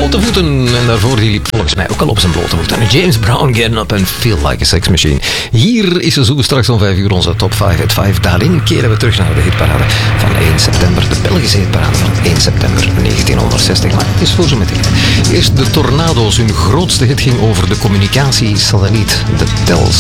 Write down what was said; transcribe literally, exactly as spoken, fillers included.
blote voeten. En daarvoor die liep volgens mij ook al op zijn blote voeten. James Brown, Getting Up and Feel Like a Sex Machine. Hier is ze zo straks om vijf uur onze top vijf at vijf. Daarin keren we terug naar de hitparade van één september. De Belgische hitparade van één september negentienhonderdzestig. Maar het is voor zo meteen. Eerst de Tornado's. Hun grootste hit ging over de communicatiesatelliet, de Tels.